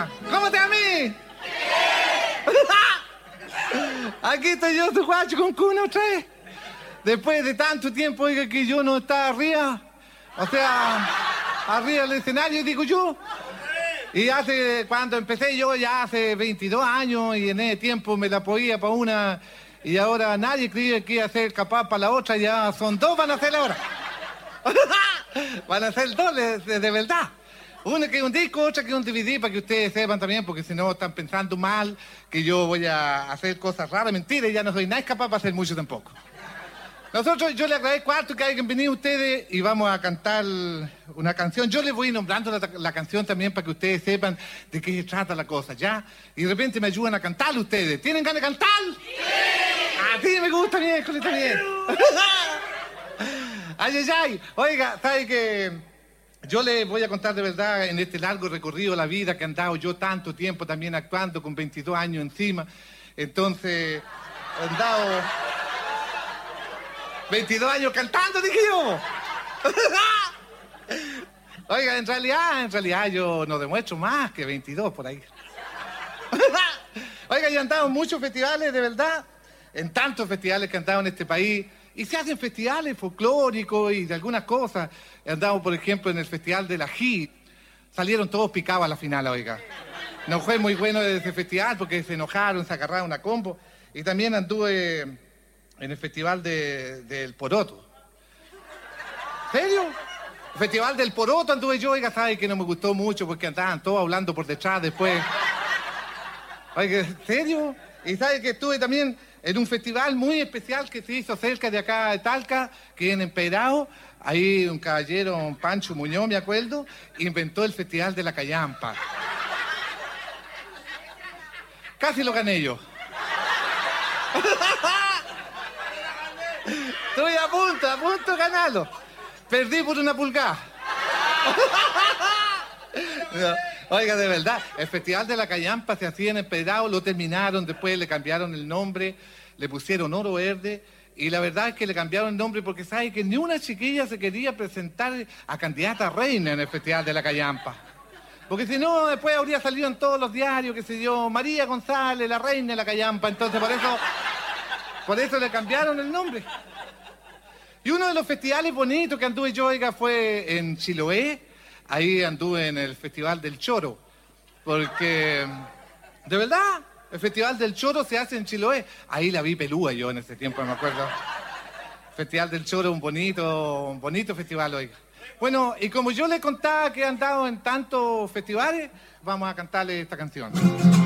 oiga. ¿Cómo te va a mí? Aquí estoy yo, tu guacho, con Cuna otra vez. Después de tanto tiempo, oiga, que yo no estaba arriba. O sea, arriba del escenario, digo yo. Y cuando empecé yo, ya hace 22 años, y en ese tiempo me la podía para una, y ahora nadie creía que iba a ser capaz para la otra, ya son dos, van a ser ahora. Van a ser dos, de verdad. Una que es un disco, otra que es un DVD, para que ustedes sepan también, porque si no están pensando mal, que yo voy a hacer cosas raras, mentiras, y ya no soy nada capaz para hacer mucho tampoco. Nosotros, yo le agradezco harto que hayan venido ustedes y vamos a cantar una canción. Yo les voy nombrando la canción también para que ustedes sepan de qué se trata la cosa, ¿ya? Y de repente me ayudan a cantar ustedes. ¿Tienen ganas de cantar? ¡Sí! A ti me gusta bien, está bien. Ay, ay, ay. Oiga, ¿sabe que yo les voy a contar de verdad en este largo recorrido de la vida que he andado yo tanto tiempo también actuando con 22 años encima? Entonces, he andado 22 años cantando, dije yo. Oiga, en realidad yo no demuestro más que 22 por ahí. Oiga, yo he andado en muchos festivales, de verdad, en tantos festivales que he andado en este país, y se hacen festivales folclóricos y de algunas cosas. He andado, por ejemplo, en el Festival de la Hit. Salieron todos picados a la final, oiga. No fue muy bueno ese festival porque se enojaron, se agarraron una combo. Y también anduve en el Festival del Poroto. ¿Serio? El Festival del Poroto anduve yo, oiga, sabe que no me gustó mucho porque andaban todos hablando por detrás después. Oiga, ¿serio? Y sabe que estuve también en un festival muy especial que se hizo cerca de acá de Talca, que en Empedrado. Ahí un caballero, un Pancho Muñoz, me acuerdo, inventó el Festival de la Callampa. Casi lo gané yo. Estoy a punto de ganarlo. Perdí por una pulgada. No, oiga, de verdad, el Festival de la Callampa se hacía en Empedrado, lo terminaron, después le cambiaron el nombre, le pusieron Oro Verde, y la verdad es que le cambiaron el nombre porque sabe que ni una chiquilla se quería presentar a candidata a reina en el Festival de la Callampa. Porque si no, después habría salido en todos los diarios, que se dio María González, la reina de la Callampa, entonces por eso le cambiaron el nombre. Y uno de los festivales bonitos que anduve yo, oiga, fue en Chiloé. Ahí anduve en el Festival del Choro. Porque, de verdad, el Festival del Choro se hace en Chiloé. Ahí la vi pelúa yo en ese tiempo, me acuerdo. Festival del Choro, un bonito festival, oiga. Bueno, y como yo le contaba que he andado en tantos festivales, vamos a cantarle esta canción.